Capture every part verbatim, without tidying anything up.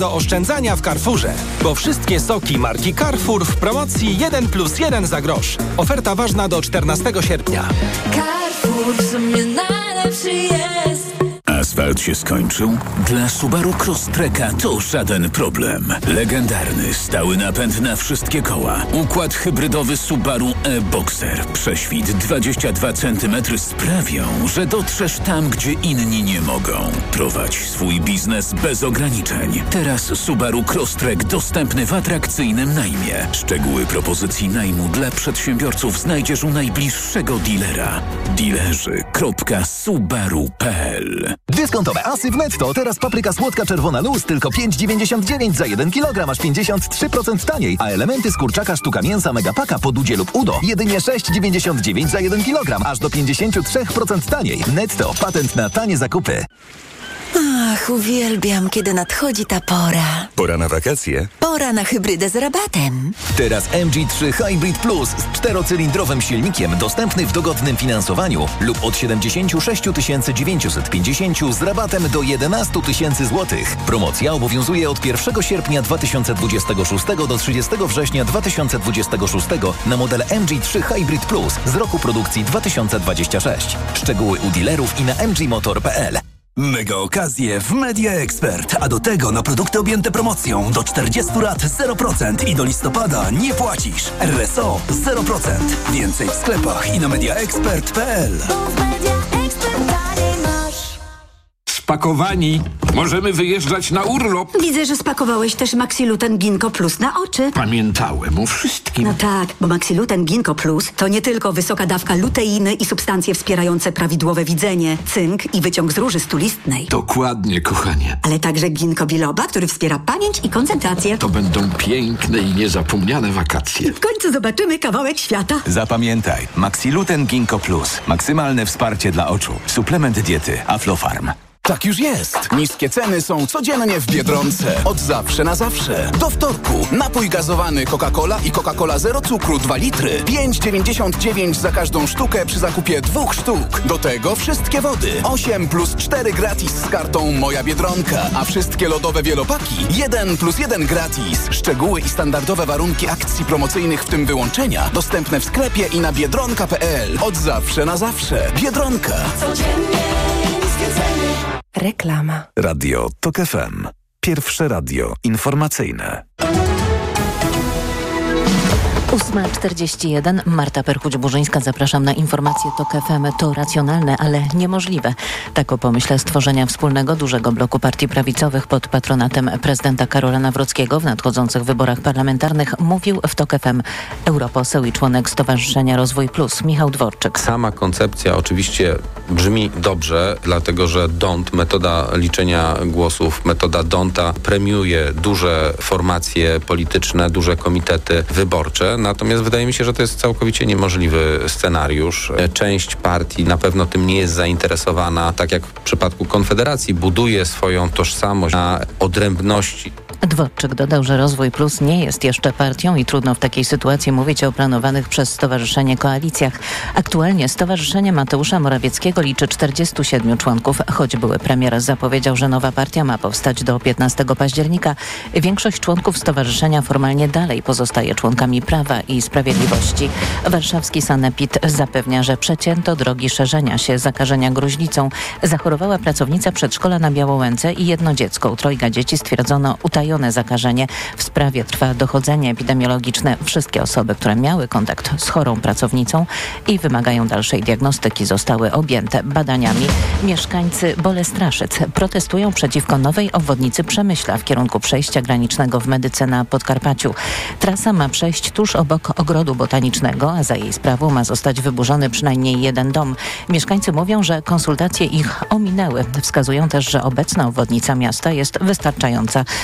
do oszczędzania w Carrefourze, bo wszystkie soki marki Carrefour w promocji jeden plus jeden za grosz. Oferta ważna do czternastego sierpnia. Carrefour w sumie najlepszy jest. Asfalt się skończył? Dla Subaru Crosstreka to żaden problem. Legendarny, stały napęd na wszystkie koła. Układ hybrydowy Subaru e-Boxer. Prześwit dwadzieścia dwa centymetry sprawią, że dotrzesz tam, gdzie inni nie mogą. Prowadź swój biznes bez ograniczeń. Teraz Subaru Crosstrek dostępny w atrakcyjnym najmie. Szczegóły propozycji najmu dla przedsiębiorców znajdziesz u najbliższego dealera. Dealerzy kropka subaru kropka p l. Dyskontowe asy w Netto. Teraz papryka słodka czerwona luz tylko pięć dziewięćdziesiąt dziewięć za jeden kilogram, aż pięćdziesiąt trzy procent taniej. A elementy z kurczaka sztuka mięsa Megapaka po Dudzie lub Udo jedynie sześć dziewięćdziesiąt dziewięć za jeden kilogram, aż do pięćdziesiąt trzy procent taniej. Netto. Patent na tanie zakupy. Ach, uwielbiam, kiedy nadchodzi ta pora. Pora na wakacje? Pora na hybrydę z rabatem. Teraz M G trzy Hybrid Plus z czterocylindrowym silnikiem dostępny w dogodnym finansowaniu lub od siedemdziesiąt sześć tysięcy dziewięćset pięćdziesiąt z rabatem do jedenaście tysięcy złotych. Promocja obowiązuje od pierwszego sierpnia dwa tysiące dwudziestego szóstego do trzydziestego września dwa tysiące dwudziestego szóstego na model M G trzy Hybrid Plus z roku produkcji dwa tysiące dwudziestego szóstego. Szczegóły u dealerów i na m g motor kropka p l. Mega okazje w Media Expert, a do tego na produkty objęte promocją do czterdziestu lat zero procent i do listopada nie płacisz. R S O zero procent. Więcej w sklepach i na media expert kropka p l. Spakowani. Możemy wyjeżdżać na urlop. Widzę, że spakowałeś też Maxiluten Ginkgo Plus na oczy. Pamiętałem o wszystkim. No tak, bo Maxiluten Ginkgo Plus to nie tylko wysoka dawka luteiny i substancje wspierające prawidłowe widzenie, cynk i wyciąg z róży stulistnej. Dokładnie, kochanie. Ale także ginkgo biloba, który wspiera pamięć i koncentrację. To będą piękne i niezapomniane wakacje. W końcu zobaczymy kawałek świata. Zapamiętaj, Maxiluten Ginkgo Plus. Maksymalne wsparcie dla oczu. Suplement diety Aflofarm. Tak już jest. Niskie ceny są codziennie w Biedronce. Od zawsze na zawsze. Do wtorku. Napój gazowany Coca-Cola i Coca-Cola zero cukru dwa litry. pięć dziewięćdziesiąt dziewięć za każdą sztukę przy zakupie dwóch sztuk. Do tego wszystkie wody. osiem plus cztery gratis z kartą Moja Biedronka. A wszystkie lodowe wielopaki jeden plus jeden gratis. Szczegóły i standardowe warunki akcji promocyjnych, w tym wyłączenia, dostępne w sklepie i na biedronka kropka p l. Od zawsze na zawsze. Biedronka. Codziennie niskie ceny. Reklama. Radio Tok F M. Pierwsze radio informacyjne. ósma czterdzieści jeden. Marta Perchuć-Burzyńska. Zapraszam na informacje Tok F M. To racjonalne, ale niemożliwe. Tak o pomyśle stworzenia wspólnego dużego bloku partii prawicowych pod patronatem prezydenta Karola Nawrockiego w nadchodzących wyborach parlamentarnych mówił w Tok F M europoseł i członek Stowarzyszenia Rozwój Plus Michał Dworczyk. Sama koncepcja oczywiście brzmi dobrze, dlatego że D O N T, metoda liczenia głosów, metoda Donta premiuje duże formacje polityczne, duże komitety wyborcze. Natomiast wydaje mi się, że to jest całkowicie niemożliwy scenariusz. Część partii na pewno tym nie jest zainteresowana, tak jak w przypadku Konfederacji, buduje swoją tożsamość na odrębności. Dworczyk dodał, że Rozwój Plus nie jest jeszcze partią i trudno w takiej sytuacji mówić o planowanych przez stowarzyszenie koalicjach. Aktualnie Stowarzyszenie Mateusza Morawieckiego liczy czterdziestu siedmiu członków, choć były premier zapowiedział, że nowa partia ma powstać do piętnastego października. Większość członków stowarzyszenia formalnie dalej pozostaje członkami Prawa i Sprawiedliwości. Warszawski sanepid zapewnia, że przecięto drogi szerzenia się zakażenia gruźlicą. Zachorowała pracownica przedszkola na Białołęce i jedno dziecko. U trojga dzieci stwierdzono utajone zakażenie. W sprawie trwa dochodzenie epidemiologiczne. Wszystkie osoby, które miały kontakt z chorą pracownicą i wymagają dalszej diagnostyki, zostały objęte badaniami. Mieszkańcy Bolestraszyc protestują przeciwko nowej obwodnicy Przemyśla w kierunku przejścia granicznego w Medyce na Podkarpaciu. Trasa ma przejść tuż obok ogrodu botanicznego, a za jej sprawą ma zostać wyburzony przynajmniej jeden dom. Mieszkańcy mówią, że konsultacje ich ominęły. Wskazują też, że obecna obwodnica miasta jest wystarczająca, mówi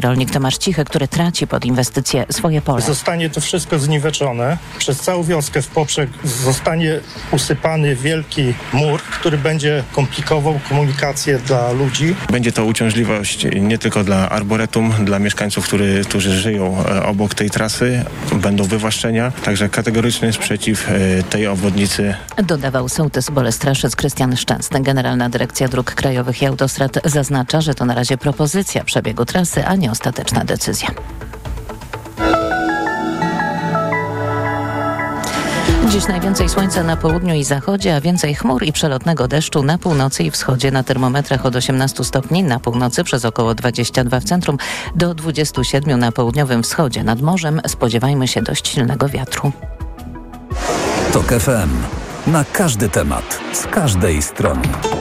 rolnik Tomasz Cichy, który traci pod inwestycje swoje pole. Zostanie to wszystko zniweczone. Przez całą wioskę w poprzek zostanie usypany wielki mur, który będzie komplikował komunikację dla ludzi. Będzie to uciążliwość nie tylko dla arboretum, dla mieszkańców, który, którzy żyją obok tej trasy. Będą wywłaszczenia, także kategoryczny sprzeciw tej obwodnicy. Dodawał sołtys Bolestraszyc Krystian Szczęsny. Generalna Dyrekcja Dróg Krajowych i Autostrad zaznacza, że to na razie propozycja przebiegu trasy, a nie ostateczna decyzja. Dziś najwięcej słońca na południu i zachodzie, a więcej chmur i przelotnego deszczu na północy i wschodzie. Na termometrach od osiemnastu stopni na północy, przez około dwadzieścia dwa w centrum, do dwudziestu siedmiu na południowym wschodzie. Nad morzem spodziewajmy się dość silnego wiatru. TOK F M. Na każdy temat, z każdej strony.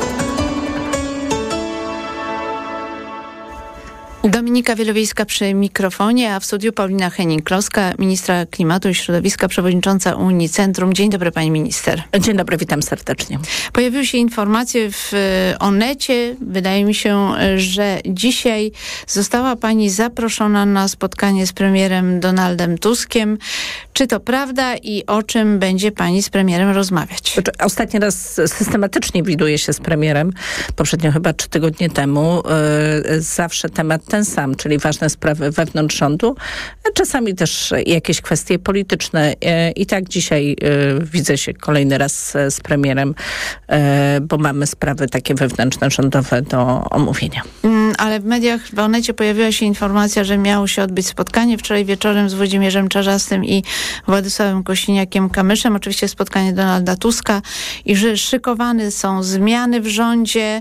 Dominika Wielowiejska przy mikrofonie, a w studiu Paulina Henning-Kloska, ministra klimatu i środowiska, przewodnicząca Unii Centrum. Dzień dobry, pani minister. Dzień dobry, witam serdecznie. Pojawiły się informacje w Onecie. Wydaje mi się, że dzisiaj została pani zaproszona na spotkanie z premierem Donaldem Tuskiem. Czy to prawda i o czym będzie pani z premierem rozmawiać? Ostatni raz systematycznie widuję się z premierem, poprzednio chyba trzy tygodnie temu. Yy, zawsze temat ten sam, czyli ważne sprawy wewnątrz rządu, czasami też jakieś kwestie polityczne. I tak dzisiaj widzę się kolejny raz z premierem, bo mamy sprawy takie wewnętrzne, rządowe do omówienia. Ale w mediach, w Onecie pojawiła się informacja, że miało się odbyć spotkanie wczoraj wieczorem z Włodzimierzem Czarzastym i Władysławem Kosiniakiem-Kamyszem. Oczywiście spotkanie Donalda Tuska i że szykowane są zmiany w rządzie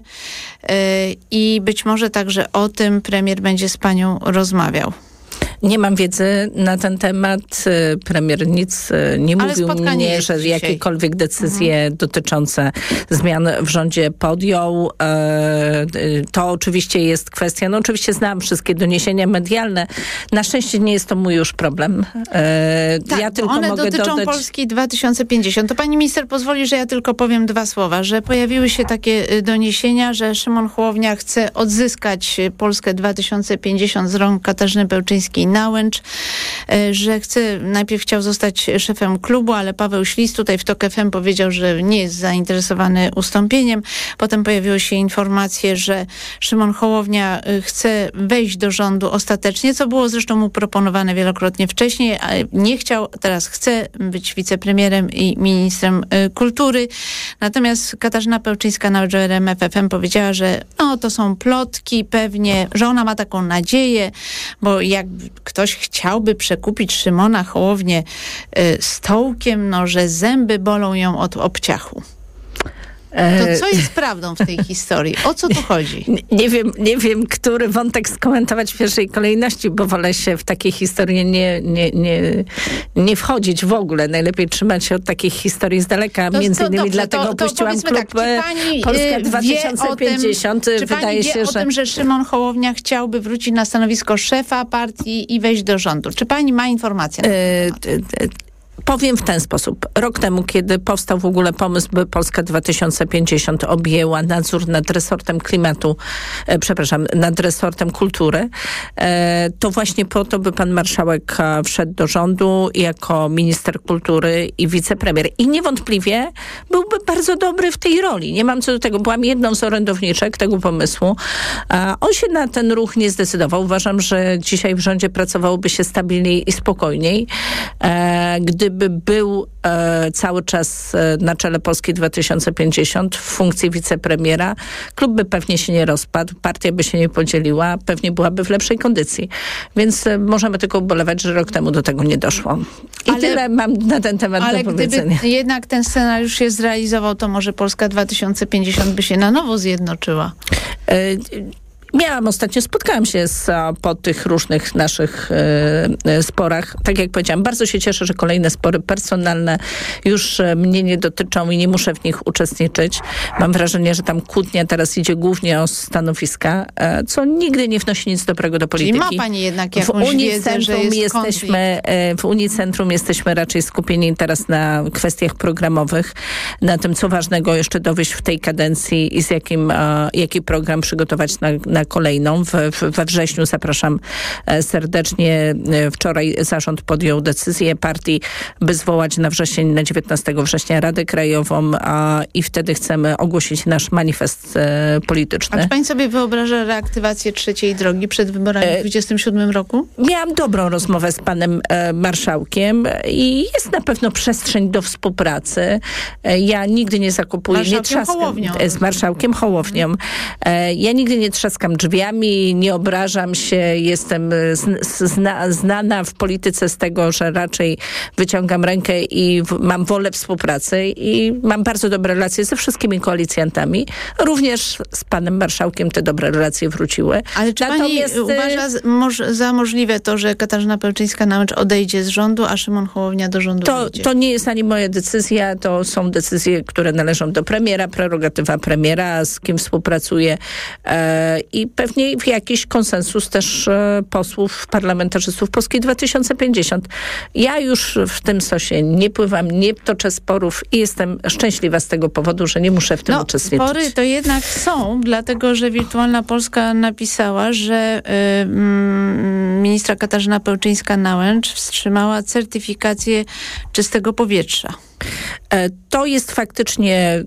i być może także o tym premier będzie z panią rozmawiał. Nie mam wiedzy na ten temat. Premier nic nie Ale mówił mnie, że dzisiaj jakiekolwiek decyzje mhm. dotyczące zmian w rządzie podjął. To oczywiście jest kwestia, no oczywiście znam wszystkie doniesienia medialne. Na szczęście nie jest to mój już problem. Tak, ja tylko one mogę dotyczą dodać... Polski dwa tysiące pięćdziesiąt. To pani minister pozwoli, że ja tylko powiem dwa słowa, że pojawiły się takie doniesienia, że Szymon Hołownia chce odzyskać Polskę dwa tysiące pięćdziesiąt z rąk Katarzyny Pełczyńskiej Nałęcz, że chce, najpierw chciał zostać szefem klubu, ale Paweł Ślis tutaj w TOK F M powiedział, że nie jest zainteresowany ustąpieniem. Potem pojawiły się informacje, że Szymon Hołownia chce wejść do rządu ostatecznie, co było zresztą mu proponowane wielokrotnie wcześniej, ale nie chciał, teraz chce być wicepremierem i ministrem kultury. Natomiast Katarzyna Pełczyńska-Nałęcz w R M F F M powiedziała, że no to są plotki pewnie, że ona ma taką nadzieję, bo jak ktoś chciałby przekupić Szymona Hołownię y, stołkiem, no, że zęby bolą ją od obciachu. To co jest prawdą w tej historii? O co tu chodzi? Nie, nie wiem, nie wiem, który wątek skomentować w pierwszej kolejności, bo wolę się w takie historie nie, nie, nie, nie wchodzić w ogóle. Najlepiej trzymać się od takich historii z daleka. To, Między to, innymi dobrze, dlatego to, to opuściłam klub tak, pani, Polska dwa tysiące pięćdziesiąt. Tym, czy Wydaje pani się, wie że... o tym, że Szymon Hołownia chciałby wrócić na stanowisko szefa partii i wejść do rządu? Czy pani ma informacje na ten temat? Powiem w ten sposób. Rok temu, kiedy powstał w ogóle pomysł, by Polska dwa tysiące pięćdziesiąt objęła nadzór nad resortem klimatu, e, przepraszam, nad resortem kultury, e, to właśnie po to, by pan marszałek e, wszedł do rządu jako minister kultury i wicepremier. I niewątpliwie byłby bardzo dobry w tej roli. Nie mam co do tego. Byłam jedną z orędowniczek tego pomysłu. E, on się na ten ruch nie zdecydował. Uważam, że dzisiaj w rządzie pracowałoby się stabilniej i spokojniej, e, gdy Gdyby był e, cały czas e, na czele Polski dwa tysiące pięćdziesiąt w funkcji wicepremiera, klub by pewnie się nie rozpadł, partia by się nie podzieliła, pewnie byłaby w lepszej kondycji. Więc e, możemy tylko ubolewać, że rok temu do tego nie doszło. I ale, tyle mam na ten temat ale do powiedzenia. Ale gdyby jednak ten scenariusz się zrealizował, to może Polska dwa tysiące pięćdziesiąt by się na nowo zjednoczyła. E, Miałam ostatnio, spotkałam się z, po tych różnych naszych e, sporach. Tak jak powiedziałam, bardzo się cieszę, że kolejne spory personalne już mnie nie dotyczą i nie muszę w nich uczestniczyć. Mam wrażenie, że tam kłótnia teraz idzie głównie o stanowiska, e, co nigdy nie wnosi nic dobrego do polityki. Czyli ma pani jednak jakąś w Unii wiedzę, Centrum że jest jesteśmy, e, W Unii Centrum jesteśmy raczej skupieni teraz na kwestiach programowych, na tym, co ważnego jeszcze dowieść w tej kadencji i z jakim, e, jaki program przygotować na, na na kolejną. W, w, we wrześniu zapraszam serdecznie. Wczoraj zarząd podjął decyzję partii, by zwołać na wrzesień, na dziewiętnastego września Radę Krajową a, i wtedy chcemy ogłosić nasz manifest e, polityczny. A czy pani sobie wyobraża reaktywację trzeciej drogi przed wyborami w dwudziestym siódmym roku? Miałam dobrą rozmowę z panem e, marszałkiem i jest na pewno przestrzeń do współpracy. E, ja nigdy nie zakupuję, nie trzaskam Hołownią. z marszałkiem Hołownią. E, ja nigdy nie trzaskam drzwiami, nie obrażam się, jestem zna, znana w polityce z tego, że raczej wyciągam rękę i w, mam wolę współpracy i mam bardzo dobre relacje ze wszystkimi koalicjantami. Również z panem marszałkiem te dobre relacje wróciły. Ale czy Natomiast pani uważa z, moż, za możliwe to, że Katarzyna Pełczyńska-Nałęcz odejdzie z rządu, a Szymon Hołownia do rządu to, wejdzie? to nie jest ani moja decyzja, to są decyzje, które należą do premiera, prerogatywa premiera, z kim współpracuje e, i pewnie w jakiś konsensus też e, posłów, parlamentarzystów Polski dwa tysiące pięćdziesiąt. Ja już w tym sosie nie pływam, nie toczę sporów i jestem szczęśliwa z tego powodu, że nie muszę w tym no, uczestniczyć. Spory to jednak są, dlatego że Wirtualna Polska napisała, że y, y, ministra Katarzyna Pełczyńska-Nałęcz wstrzymała certyfikację czystego powietrza. To jest faktycznie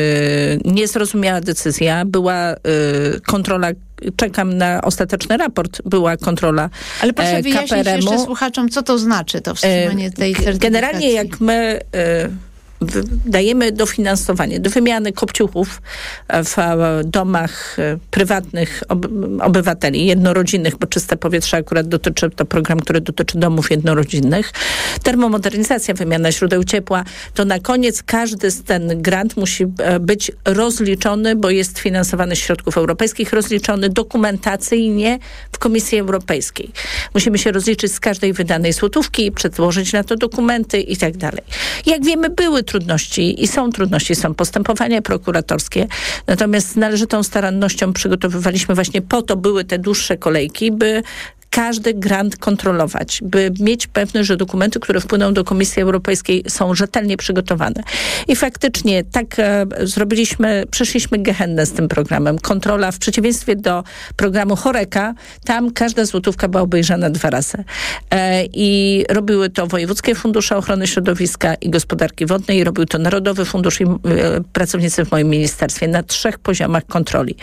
y, niezrozumiała decyzja. Była y, kontrola, czekam na ostateczny raport, była kontrola Ale proszę e, wyjaśnić K P R M u. jeszcze słuchaczom, co to znaczy to wstrzymanie tej certyfikacji. Generalnie jak my y, dajemy dofinansowanie do wymiany kopciuchów w domach prywatnych obywateli, jednorodzinnych, bo czyste powietrze akurat dotyczy, to program, który dotyczy domów jednorodzinnych, termomodernizacja, wymiana źródeł ciepła, to na koniec każdy z ten grant musi być rozliczony, bo jest finansowany z środków europejskich, rozliczony dokumentacyjnie w Komisji Europejskiej. Musimy się rozliczyć z każdej wydanej złotówki, przedłożyć na to dokumenty i tak dalej. Jak wiemy, były trudności i są trudności, są postępowania prokuratorskie, natomiast z należytą starannością przygotowywaliśmy właśnie po to, były te dłuższe kolejki, by każdy grant kontrolować, by mieć pewność, że dokumenty, które wpłyną do Komisji Europejskiej są rzetelnie przygotowane. I faktycznie tak e, zrobiliśmy, przeszliśmy gehennę z tym programem. Kontrola w przeciwieństwie do programu Horeca, tam każda złotówka była obejrzana dwa razy. E, I robiły to wojewódzkie fundusze ochrony środowiska i gospodarki wodnej, i robił to Narodowy Fundusz i e, pracownicy w moim ministerstwie na trzech poziomach kontroli.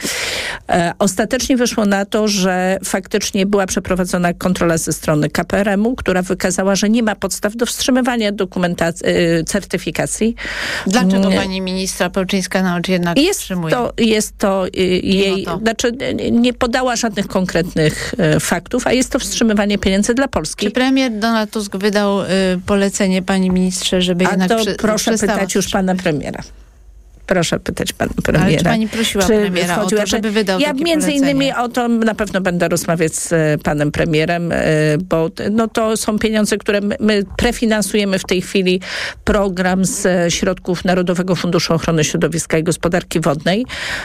E, ostatecznie wyszło na to, że faktycznie była przeprowadzona prowadzona kontrola ze strony K P R M u, która wykazała, że nie ma podstaw do wstrzymywania dokumentacji, certyfikacji. Dlaczego pani ministra Pełczyńska-Nałęcz jednak jest wstrzymuje? To, jest to jej, to. znaczy nie podała żadnych konkretnych faktów, a jest to wstrzymywanie pieniędzy dla Polski. Czy premier Donald Tusk wydał y, polecenie pani ministrze, żeby a jednak to przy, proszę pytać już pana premiera. Proszę pytać pana premiera. Ale czy pani prosiła czy premiera o to, żeby wydał Ja takie między polecenie? innymi o to na pewno będę rozmawiać z panem premierem, bo no, to są pieniądze, które my, my prefinansujemy w tej chwili program z środków Narodowego Funduszu Ochrony Środowiska i Gospodarki Wodnej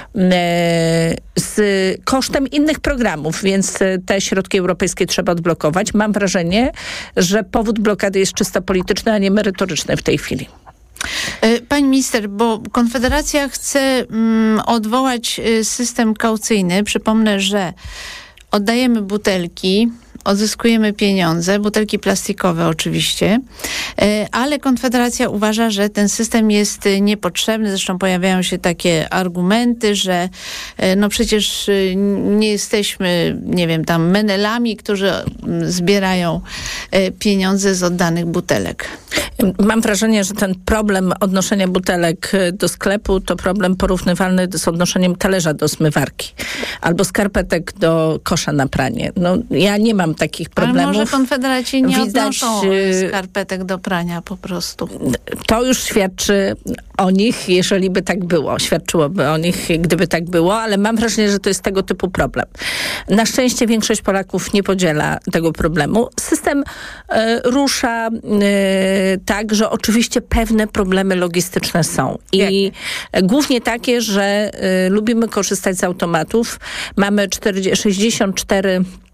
z kosztem innych programów, więc te środki europejskie trzeba odblokować. Mam wrażenie, że powód blokady jest czysto polityczny, a nie merytoryczny w tej chwili. Pani minister, bo Konfederacja chce mm, odwołać system kaucyjny. Przypomnę, że oddajemy butelki, odzyskujemy pieniądze, butelki plastikowe oczywiście, ale Konfederacja uważa, że ten system jest niepotrzebny. Zresztą pojawiają się takie argumenty, że no przecież nie jesteśmy, nie wiem, tam menelami, którzy zbierają pieniądze z oddanych butelek. Mam wrażenie, że ten problem odnoszenia butelek do sklepu to problem porównywalny z odnoszeniem talerza do zmywarki albo skarpetek do kosza na pranie. No, ja nie mam takich problemów. Ale może Konfederaci nie Widać, odnoszą skarpetek do prania po prostu. To już świadczy o nich, jeżeli by tak było. Świadczyłoby o nich, gdyby tak było, ale mam wrażenie, że to jest tego typu problem. Na szczęście większość Polaków nie podziela tego problemu. System y, rusza y, tak, że oczywiście pewne problemy logistyczne są. I Jakie? Głównie takie, że y, lubimy korzystać z automatów. Mamy czterdzieści, sześćdziesiąt cztery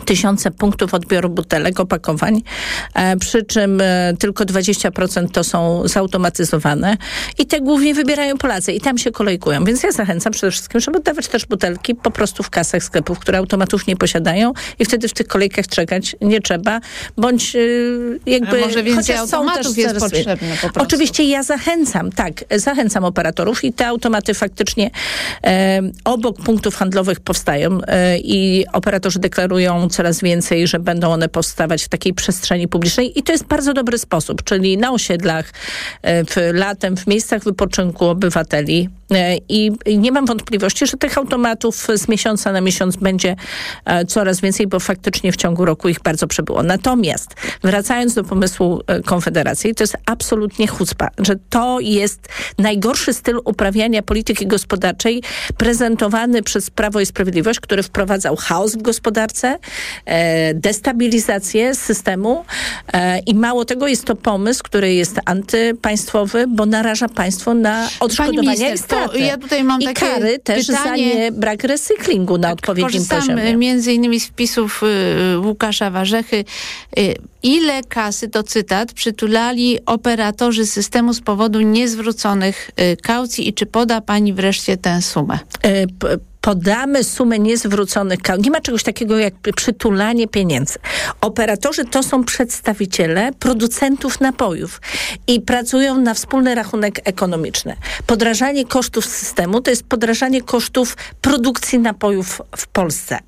tysiące punktów odbioru butelek, opakowań, e, przy czym e, tylko dwadzieścia procent to są zautomatyzowane i te głównie wybierają Polacy i tam się kolejkują. Więc ja zachęcam przede wszystkim, żeby oddawać też butelki po prostu w kasach sklepów, które automatów nie posiadają i wtedy w tych kolejkach czekać nie trzeba, bądź e, jakby... A może więcej chociaż są automatów też jest potrzebne po prostu. Oczywiście ja zachęcam, tak, zachęcam operatorów i te automaty faktycznie e, obok punktów handlowych powstają e, i operatorzy deklarują coraz więcej, że będą one powstawać w takiej przestrzeni publicznej i to jest bardzo dobry sposób, czyli na osiedlach, w latem, w miejscach wypoczynku obywateli i nie mam wątpliwości, że tych automatów z miesiąca na miesiąc będzie coraz więcej, bo faktycznie w ciągu roku ich bardzo przybyło. Natomiast wracając do pomysłu Konfederacji, to jest absolutnie chucpa, że to jest najgorszy styl uprawiania polityki gospodarczej prezentowany przez Prawo i Sprawiedliwość, który wprowadzał chaos w gospodarce, destabilizację systemu i mało tego, jest to pomysł, który jest antypaństwowy, bo naraża państwo na odszkodowania i straty. Ja tutaj mam I takie kary też pytanie, za nie brak recyklingu na odpowiednim korzystam poziomie. między innymi z wpisów y, Łukasza Warzechy. Y, ile kasy, to cytat, przytulali operatorzy systemu z powodu niezwróconych y, kaucji i czy poda pani wreszcie tę sumę? Y, p- podamy sumę niezwróconych kaucji. Nie ma czegoś takiego jak przytulanie pieniędzy. Operatorzy to są przedstawiciele producentów napojów i pracują na wspólny rachunek ekonomiczny. Podrażanie kosztów systemu to jest podrażanie kosztów produkcji napojów w Polsce.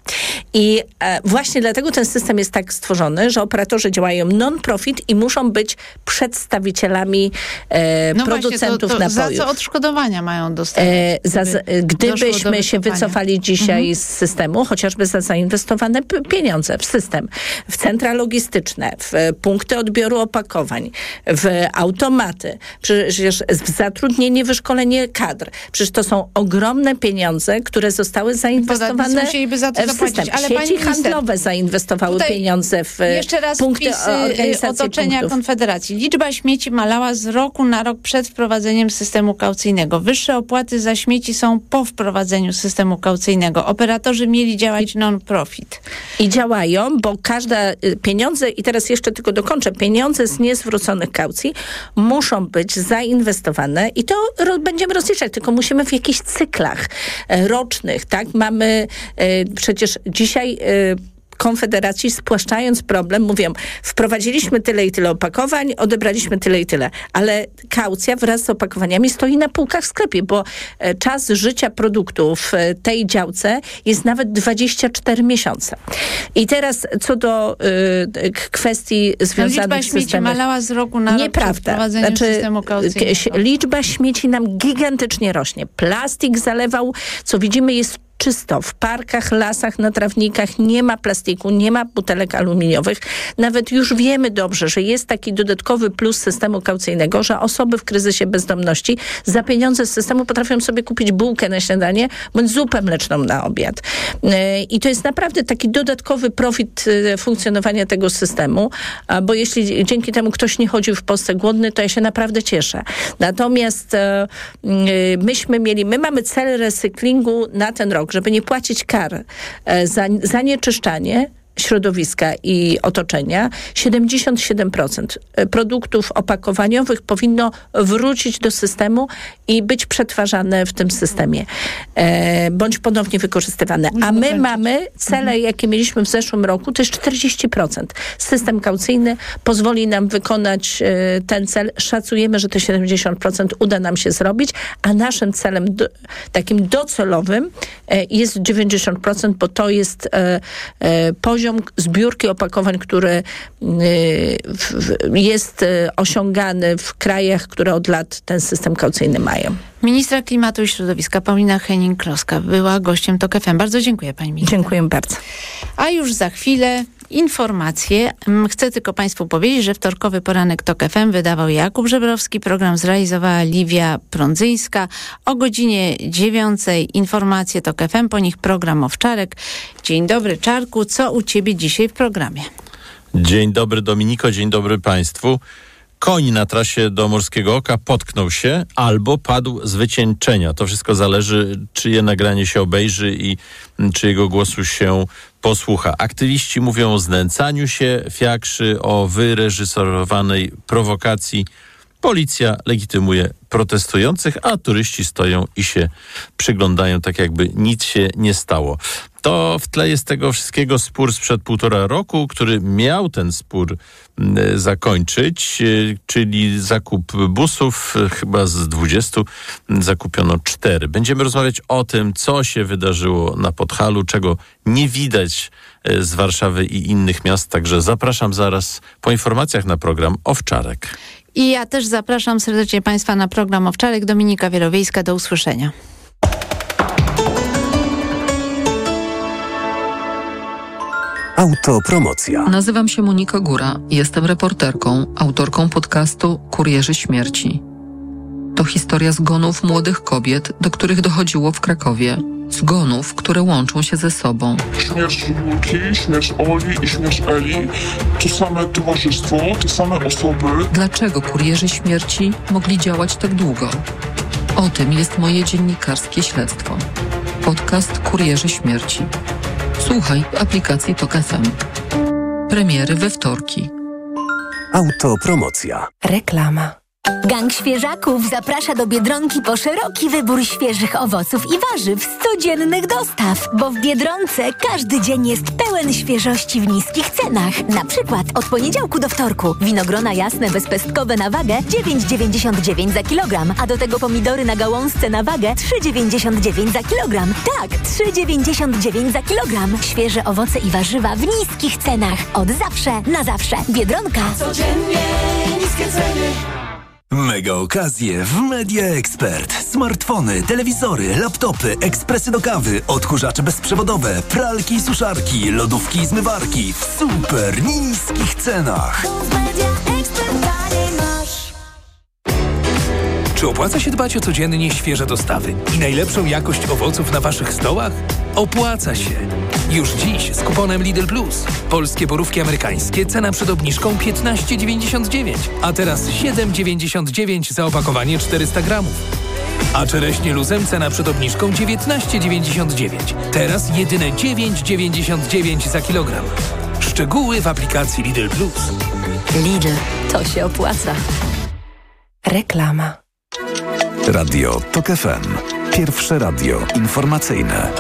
I e, właśnie dlatego ten system jest tak stworzony, że operatorzy działają non-profit i muszą być przedstawicielami e, no producentów właśnie, to, to napojów. Za co odszkodowania mają dostać? E, za, gdybyśmy się wycofali dzisiaj mhm. z systemu, chociażby za zainwestowane p- pieniądze w system, w centra logistyczne, w punkty odbioru opakowań, w automaty, przecież w zatrudnienie, wyszkolenie kadr. Przecież to są ogromne pieniądze, które zostały zainwestowane za to w system. Ale sieci pani handlowe minister, zainwestowały pieniądze w jeszcze raz punkty organizacji otoczenia punktów. Konfederacji. Liczba śmieci malała z roku na rok przed wprowadzeniem systemu kaucyjnego. Wyższe opłaty za śmieci są po wprowadzeniu systemu kaucyjnego. Operatorzy mieli działać non-profit. I działają, bo każde pieniądze, i teraz jeszcze tylko dokończę, pieniądze z niezwróconych kaucji muszą być zainwestowane i to ro, będziemy rozliczać, tylko musimy w jakichś cyklach e, rocznych, tak? Mamy e, przecież dzisiaj e, Konfederacji, spłaszczając problem, mówią, wprowadziliśmy tyle i tyle opakowań, odebraliśmy tyle i tyle, ale kaucja wraz z opakowaniami stoi na półkach w sklepie, bo czas życia produktu w tej działce jest nawet dwadzieścia cztery miesiące. I teraz co do y, kwestii związanych no, z systemem. Liczba śmieci malała z roku na rok Nieprawda. przed wprowadzeniem znaczy, systemu kaucyjnego. Liczba śmieci nam gigantycznie rośnie. Plastik zalewał, co widzimy, jest czysto. W parkach, lasach, na trawnikach nie ma plastiku, nie ma butelek aluminiowych. Nawet już wiemy dobrze, że jest taki dodatkowy plus systemu kaucyjnego, że osoby w kryzysie bezdomności za pieniądze z systemu potrafią sobie kupić bułkę na śniadanie bądź zupę mleczną na obiad. I to jest naprawdę taki dodatkowy profit funkcjonowania tego systemu, bo jeśli dzięki temu ktoś nie chodził w Polsce głodny, to ja się naprawdę cieszę. Natomiast myśmy mieli, my mamy cel recyklingu na ten rok, żeby nie płacić kar za zanieczyszczanie środowiska i otoczenia, siedemdziesiąt siedem procent produktów opakowaniowych powinno wrócić do systemu i być przetwarzane w tym systemie, e, bądź ponownie wykorzystywane. A my mamy cele, jakie mieliśmy w zeszłym roku, to jest czterdzieści procent. System kaucyjny pozwoli nam wykonać e, ten cel. Szacujemy, że te siedemdziesiąt procent uda nam się zrobić, a naszym celem do, takim docelowym e, jest dziewięćdziesiąt procent, bo to jest e, e, poziom zbiórki opakowań, który jest osiągany w krajach, które od lat ten system kaucyjny mają. Ministra Klimatu i Środowiska Paulina Henning-Kloska była gościem TOK F M. Bardzo dziękuję pani minister. Dziękuję bardzo. A już za chwilę informacje. Chcę tylko państwu powiedzieć, że wtorkowy poranek TOK F M wydawał Jakub Żebrowski. Program zrealizowała Liwia Prądzyńska. O godzinie dziewiątej informacje TOK F M, po nich program Owczarek. Dzień dobry, Czarku. Co u ciebie dzisiaj w programie? Dzień dobry, Dominiko. Dzień dobry państwu. koń na trasie do Morskiego Oka potknął się albo padł z wycieńczenia. To wszystko zależy, czyje nagranie się obejrzy i czyjego głosu się posłucha. Aktywiści mówią o znęcaniu się fiakrzy, o wyreżyserowanej prowokacji. Policja legitymuje protestujących, a turyści stoją i się przyglądają, tak jakby nic się nie stało. To w tle jest tego wszystkiego spór sprzed półtora roku, który miał ten spór zakończyć, czyli zakup busów. Chyba z dwudziestu zakupiono cztery. Będziemy rozmawiać o tym, co się wydarzyło na Podhalu, czego nie widać z Warszawy i innych miast. Także zapraszam zaraz po informacjach na program Owczarek. I ja też zapraszam serdecznie Państwa na program Owczarek. Dominika Wielowiejska, do usłyszenia. Autopromocja. Nazywam się Monika Góra. Jestem reporterką, autorką podcastu Kurierzy Śmierci. To historia zgonów młodych kobiet, do których dochodziło w Krakowie. Zgonów, które łączą się ze sobą. Śmierć Julki, śmierć Oli i śmierć Eli. To same towarzystwo, te same osoby. Dlaczego kurierzy śmierci mogli działać tak długo? O tym jest moje dziennikarskie śledztwo. Podcast Kurierzy Śmierci. Słuchaj w aplikacji Tok F M. Premiery we wtorki. Autopromocja. Reklama. Gang Świeżaków zaprasza do Biedronki po szeroki wybór świeżych owoców i warzyw z codziennych dostaw, bo w Biedronce każdy dzień jest pełen świeżości w niskich cenach. Na przykład od poniedziałku do wtorku winogrona jasne bezpestkowe na wagę dziewięć dziewięćdziesiąt dziewięć za kilogram, a do tego pomidory na gałązce na wagę trzy dziewięćdziesiąt dziewięć za kilogram. Tak, trzy dziewięćdziesiąt dziewięć za kilogram. Świeże owoce i warzywa w niskich cenach. Od zawsze na zawsze. Biedronka. Codziennie niskie ceny. Mega okazje w Media Expert. Smartfony, telewizory, laptopy, ekspresy do kawy, odkurzacze bezprzewodowe, pralki i suszarki, lodówki i zmywarki w super niskich cenach. Czy opłaca się dbać o codziennie świeże dostawy i najlepszą jakość owoców na waszych stołach? Opłaca się! Już dziś z kuponem Lidl Plus. Polskie borówki amerykańskie, cena przed obniżką piętnaście dziewięćdziesiąt dziewięć, a teraz siedem dziewięćdziesiąt dziewięć za opakowanie czterysta gramów. A czereśnie luzem cena przed obniżką dziewiętnaście dziewięćdziesiąt dziewięć, teraz jedyne dziewięć dziewięćdziesiąt dziewięć za kilogram. Szczegóły w aplikacji Lidl Plus. Lidl, to się opłaca. Reklama. Radio Tok F M. Pierwsze radio informacyjne.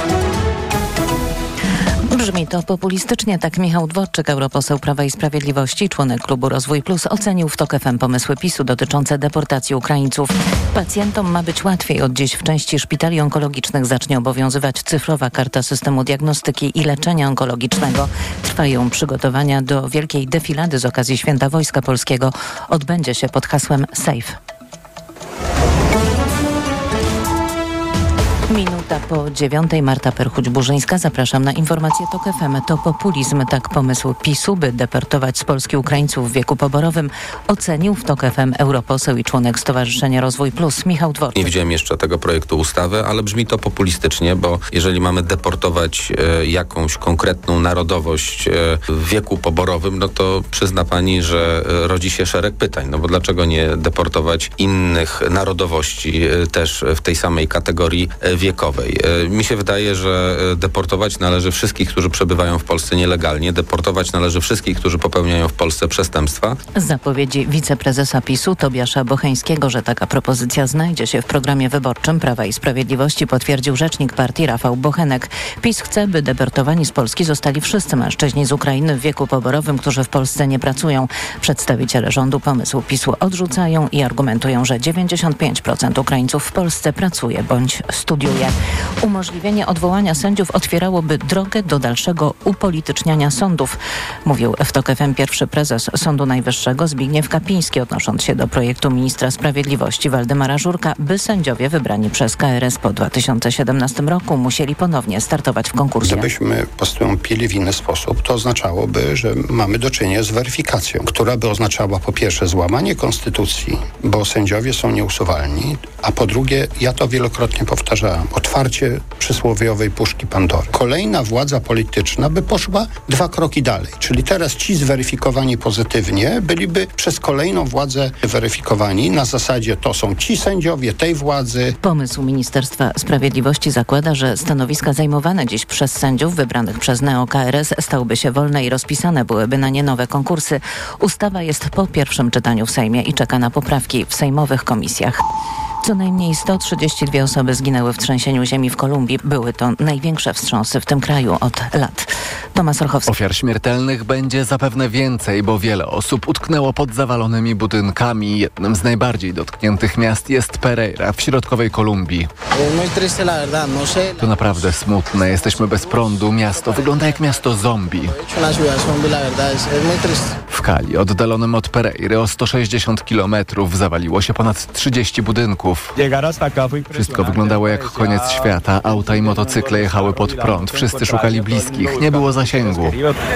Brzmi to populistycznie, tak Michał Dworczyk, europoseł Prawa i Sprawiedliwości, członek klubu Rozwój Plus, ocenił w Tok F M pomysły PiSu dotyczące deportacji Ukraińców. Pacjentom ma być łatwiej. Od dziś w części szpitali onkologicznych zacznie obowiązywać cyfrowa karta systemu diagnostyki i leczenia onkologicznego. Trwają przygotowania do wielkiej defilady z okazji Święta Wojska Polskiego. Odbędzie się pod hasłem Safe. Minuta po dziewiątej. Marta Perchuć-Burzyńska. Zapraszam na informację Tok F M. To populizm, tak pomysł PiSu, by deportować z Polski Ukraińców w wieku poborowym, ocenił w Tok F M europoseł i członek Stowarzyszenia Rozwój Plus Michał Dworczyk. Nie widziałem jeszcze tego projektu ustawy, ale brzmi to populistycznie, bo jeżeli mamy deportować e, jakąś konkretną narodowość e, w wieku poborowym, no to przyzna pani, że e, rodzi się szereg pytań. No bo dlaczego nie deportować innych narodowości e, też w tej samej kategorii e, wiekowej. Mi się wydaje, że deportować należy wszystkich, którzy przebywają w Polsce nielegalnie. Deportować należy wszystkich, którzy popełniają w Polsce przestępstwa. Zapowiedzi wiceprezesa PiSu Tobiasza Bocheńskiego, że taka propozycja znajdzie się w programie wyborczym Prawa i Sprawiedliwości, potwierdził rzecznik partii Rafał Bochenek. PiS chce, by deportowani z Polski zostali wszyscy mężczyźni z Ukrainy w wieku poborowym, którzy w Polsce nie pracują. Przedstawiciele rządu pomysł PiSu odrzucają i argumentują, że dziewięćdziesiąt pięć procent Ukraińców w Polsce pracuje bądź studiuje. Umożliwienie odwołania sędziów otwierałoby drogę do dalszego upolityczniania sądów, mówił w Tok F M pierwszy prezes Sądu Najwyższego Zbigniew Kapiński, odnosząc się do projektu ministra sprawiedliwości Waldemara Żurka, by sędziowie wybrani przez K R S po dwa tysiące siedemnastym roku musieli ponownie startować w konkursie. Gdybyśmy postąpili w inny sposób, to oznaczałoby, że mamy do czynienia z weryfikacją, która by oznaczała po pierwsze złamanie konstytucji, bo sędziowie są nieusuwalni, a po drugie, ja to wielokrotnie powtarzałem, na otwarcie przysłowiowej puszki Pandory. Kolejna władza polityczna by poszła dwa kroki dalej, czyli teraz ci zweryfikowani pozytywnie byliby przez kolejną władzę weryfikowani na zasadzie to są ci sędziowie tej władzy. Pomysł Ministerstwa Sprawiedliwości zakłada, że stanowiska zajmowane dziś przez sędziów wybranych przez neo-K R S stałby się wolne i rozpisane byłyby na nie nowe konkursy. Ustawa jest po pierwszym czytaniu w Sejmie i czeka na poprawki w sejmowych komisjach. Co najmniej sto trzydzieści dwie osoby zginęły w trzęsieniu ziemi w Kolumbii. Były to największe wstrząsy w tym kraju od lat. Tomasz Orchowski. Ofiar śmiertelnych będzie zapewne więcej, bo wiele osób utknęło pod zawalonymi budynkami. Jednym z najbardziej dotkniętych miast jest Pereira w środkowej Kolumbii. To naprawdę smutne. Jesteśmy bez prądu. Miasto wygląda jak miasto zombie. W Cali, oddalonym od Pereiry o sto sześćdziesiąt kilometrów, zawaliło się ponad trzydzieści budynków. Wszystko wyglądało jak koniec świata. Auta i motocykle jechały pod prąd. Wszyscy szukali bliskich. Nie było zasięgu.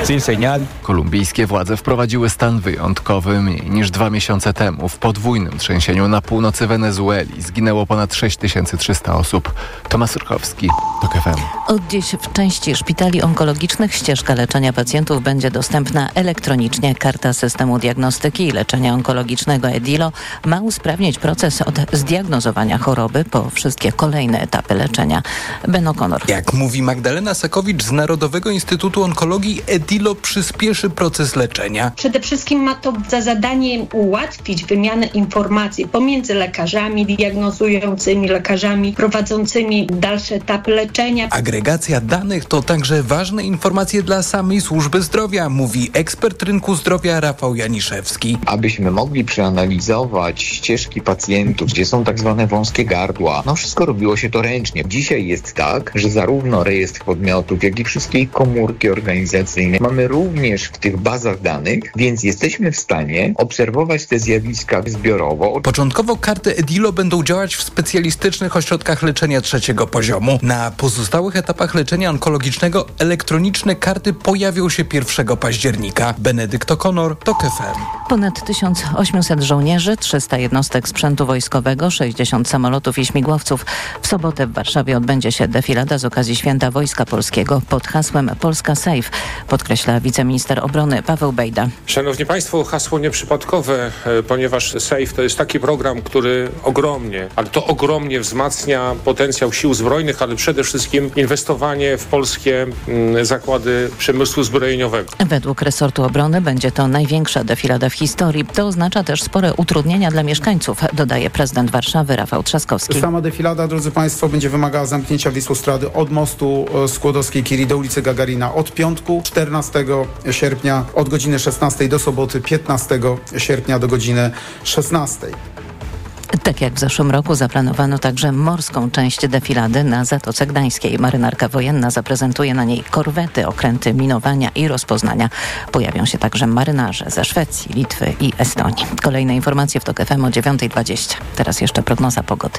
Kolumbijskie władze wprowadziły stan wyjątkowy mniej niż dwa miesiące temu. W podwójnym trzęsieniu na północy Wenezueli zginęło ponad sześć tysięcy trzysta osób. Tomasz Urchowski, TOK F M. Od dziś w części szpitali onkologicznych ścieżka leczenia pacjentów będzie dostępna elektronicznie. Karta systemu diagnostyki i leczenia onkologicznego EDILO ma usprawnić proces od zdiagnozowania choroby po wszystkie kolejne etapy leczenia. Ben O'Connor. Jak mówi Magdalena Sakowicz z Narodowego Instytutu Onkologii, EDILO przyspieszy proces leczenia. Przede wszystkim ma to za zadanie ułatwić wymianę informacji pomiędzy lekarzami diagnozującymi, lekarzami prowadzącymi dalsze etapy leczenia. Agregacja danych to także ważne informacje dla samej służby zdrowia, mówi ekspert rynku zdrowia Rafał Janiszewski. Abyśmy mogli przeanalizować ścieżki pacjentów, gdzie są tak zwane wąskie gardła, no wszystko robiło się to ręcznie. Dzisiaj jest tak, że zarówno rejestr podmiotów, jak i wszystkie komórki organizacyjne mamy również w tych bazach danych, więc jesteśmy w stanie obserwować te zjawiska zbiorowo. Początkowo karty EDILO będą działać w specjalistycznych ośrodkach leczenia trzeciego poziomu. Na pozostałych etapach leczenia onkologicznego elektroniczne karty pojawią się pierwszego października. Benedykt O'Connor, TOK F M. Ponad tysiąc osiemset żołnierzy, trzysta jednostek sprzętu wojskowego, sześćdziesiąt samolotów i śmigłowców. W sobotę w Warszawie odbędzie się defilada z okazji Święta Wojska Polskiego pod hasłem Polska Safe, podkreśla wiceminister obrony Paweł Bejda. Szanowni Państwo, hasło nieprzypadkowe, ponieważ Safe to jest taki program, który ogromnie, ale to ogromnie wzmacnia potencjał sił zbrojnych, ale przede wszystkim inwestowanie w polskie mm, zakłady przemysłu zbrojeniowego. Według resortu obrony będzie to największa defilada w historii. To oznacza też spore utrudnienia dla mieszkańców, dodaje prezydent Warszawy Rafał Trzaskowski. Sama defilada, drodzy Państwo, będzie wymagała zamknięcia Wisłostrady od mostu Skłodowskiej-Curie do ulicy Gagarina od piątku czternastego sierpnia od godziny szesnastej do soboty piętnastego sierpnia do godziny szesnastej. Tak jak w zeszłym roku zaplanowano także morską część defilady na Zatoce Gdańskiej. Marynarka wojenna zaprezentuje na niej korwety, okręty minowania i rozpoznania. Pojawią się także marynarze ze Szwecji, Litwy i Estonii. Kolejne informacje w TOK F M o dziewiąta dwadzieścia. Teraz jeszcze prognoza pogody.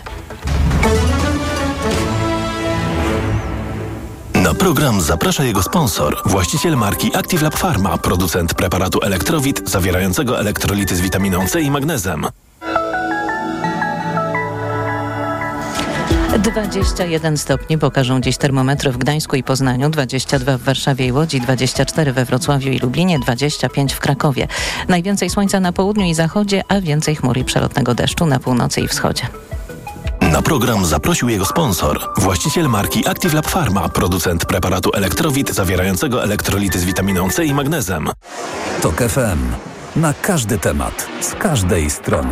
Na program zaprasza jego sponsor, właściciel marki Active Lab Pharma, producent preparatu Elektrowit zawierającego elektrolity z witaminą C i magnezem. dwadzieścia jeden stopni pokażą dziś termometry w Gdańsku i Poznaniu, dwadzieścia dwa w Warszawie i Łodzi, dwadzieścia cztery we Wrocławiu i Lublinie, dwadzieścia pięć w Krakowie. Najwięcej słońca na południu i zachodzie, a więcej chmur i przelotnego deszczu na północy i wschodzie. Na program zaprosił jego sponsor, właściciel marki Active Lab Pharma, producent preparatu Elektrowit zawierającego elektrolity z witaminą C i magnezem. TOK F M. Na każdy temat, z każdej strony.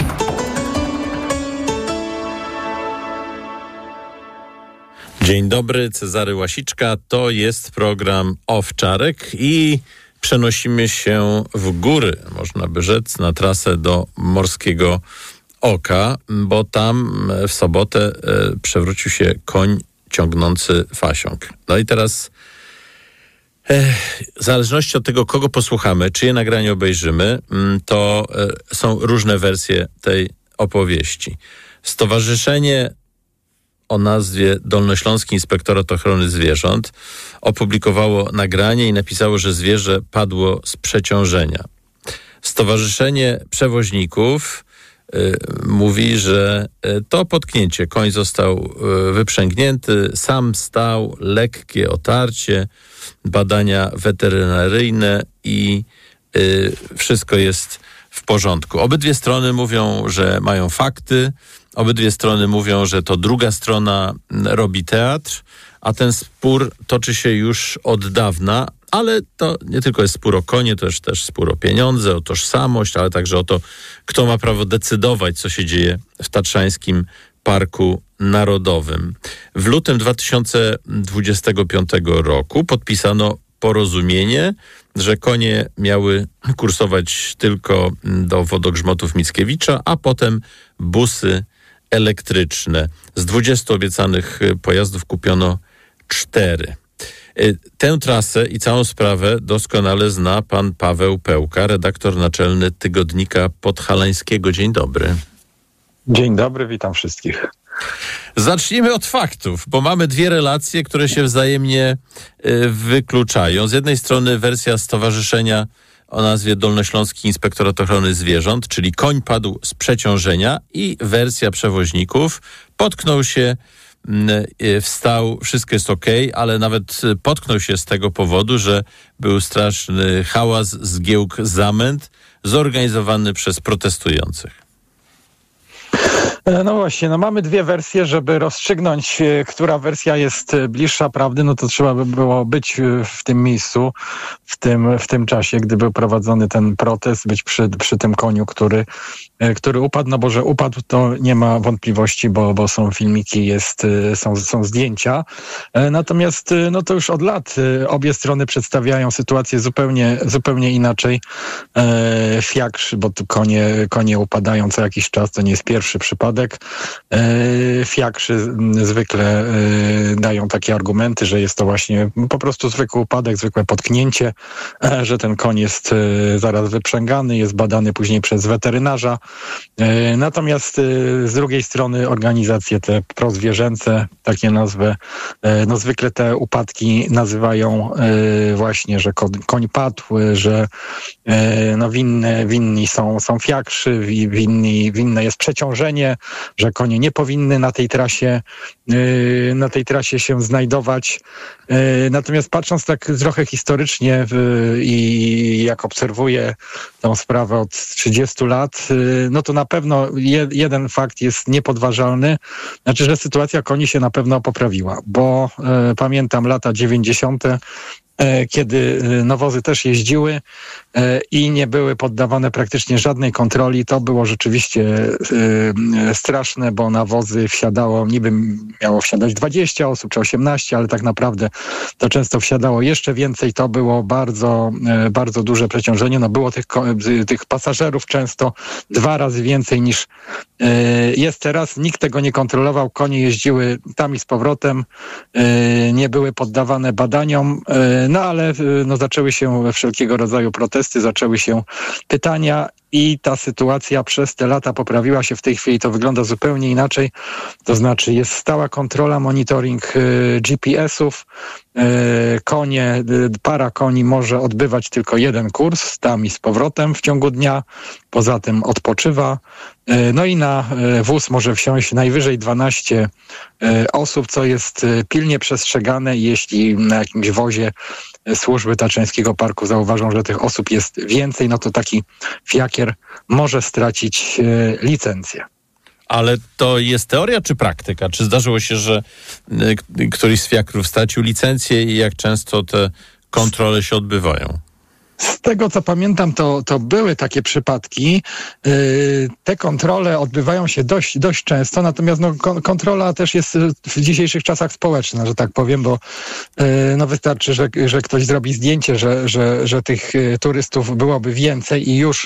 Dzień dobry, Cezary Łasiczka. To jest program Owczarek i przenosimy się w góry, można by rzec, na trasę do Morskiego Oka, bo tam w sobotę e, przewrócił się koń ciągnący fasiąk. No i teraz e, w zależności od tego, kogo posłuchamy, czyje nagranie obejrzymy, to e, są różne wersje tej opowieści. Stowarzyszenie o nazwie Dolnośląski Inspektorat Ochrony Zwierząt opublikowało nagranie i napisało, że zwierzę padło z przeciążenia. Stowarzyszenie Przewoźników y, mówi, że y, to potknięcie. Koń został y, wyprzęgnięty, sam stał, lekkie otarcie, badania weterynaryjne i y, wszystko jest w porządku. Obydwie strony mówią, że mają fakty, obydwie strony mówią, że to druga strona robi teatr, a ten spór toczy się już od dawna, ale to nie tylko jest spór o konie, to jest też spór o pieniądze, o tożsamość, ale także o to, kto ma prawo decydować, co się dzieje w Tatrzańskim Parku Narodowym. W lutym dwa tysiące dwudziestego piątego roku podpisano porozumienie, że konie miały kursować tylko do wodogrzmotów Mickiewicza, a potem busy elektryczne. Z dwudziestu obiecanych pojazdów kupiono cztery. Tę trasę i całą sprawę doskonale zna pan Paweł Pełka, redaktor naczelny Tygodnika Podhalańskiego. Dzień dobry. Dzień dobry, witam wszystkich. Zacznijmy od faktów, bo mamy dwie relacje, które się wzajemnie y, wykluczają. Z jednej strony wersja stowarzyszenia o nazwie Dolnośląski Inspektorat Ochrony Zwierząt, czyli koń padł z przeciążenia, i wersja przewoźników, potknął się, y, wstał, wszystko jest okej, ale nawet potknął się z tego powodu, że był straszny hałas, zgiełk, zamęt zorganizowany przez protestujących. No właśnie, no mamy dwie wersje, żeby rozstrzygnąć, która wersja jest bliższa prawdy, no to trzeba by było być w tym miejscu, w tym, w tym czasie, gdy był prowadzony ten protest, być przy, przy tym koniu, który, który upadł, no bo że upadł, to nie ma wątpliwości, bo, bo są filmiki, jest, są, są zdjęcia. Natomiast no to już od lat obie strony przedstawiają sytuację zupełnie, zupełnie inaczej. Fiakrzy, bo tu konie, konie upadają co jakiś czas, to nie jest pierwszy przypadek. Fiakrzy zwykle dają takie argumenty, że jest to właśnie po prostu zwykły upadek, zwykłe potknięcie, że ten koń jest zaraz wyprzęgany, jest badany później przez weterynarza. Natomiast z drugiej strony organizacje te prozwierzęce, takie nazwy, no zwykle te upadki nazywają właśnie, że koń padł, że no winne, winni są, są fiakrzy, winni, winne jest przeciążenie, że konie nie powinny na tej trasie, na tej trasie się znajdować. Natomiast patrząc tak trochę historycznie i jak obserwuję tą sprawę od trzydziestu lat, no to na pewno jeden fakt jest niepodważalny, znaczy, że sytuacja koni się na pewno poprawiła, bo pamiętam lata dziewięćdziesiąte, kiedy nawozy też jeździły i nie były poddawane praktycznie żadnej kontroli. To było rzeczywiście straszne, bo na wozy wsiadało, niby miało wsiadać dwadzieścia osób czy osiemnaście, ale tak naprawdę to często wsiadało jeszcze więcej. To było bardzo, bardzo duże przeciążenie. No było tych, tych pasażerów często dwa razy więcej niż jest teraz. Nikt tego nie kontrolował. Konie jeździły tam i z powrotem. Nie były poddawane badaniom. No ale no, zaczęły się wszelkiego rodzaju protesty, zaczęły się pytania i ta sytuacja przez te lata poprawiła się. W tej chwili to wygląda zupełnie inaczej. To znaczy jest stała kontrola, monitoring G P S-ów. Konie, para koni może odbywać tylko jeden kurs tam i z powrotem w ciągu dnia. Poza tym odpoczywa. No i na wóz może wsiąść najwyżej dwanaście osób, co jest pilnie przestrzegane. Jeśli na jakimś wozie służby Tatrzańskiego Parku zauważą, że tych osób jest więcej, no to taki fiakier może stracić licencję. Ale to jest teoria czy praktyka? Czy zdarzyło się, że któryś z fiakrów stracił licencję i jak często te kontrole się odbywają? Z tego, co pamiętam, to, to były takie przypadki. Te kontrole odbywają się dość, dość często, natomiast no, kontrola też jest w dzisiejszych czasach społeczna, że tak powiem, bo no, wystarczy, że, że ktoś zrobi zdjęcie, że, że, że tych turystów byłoby więcej i już,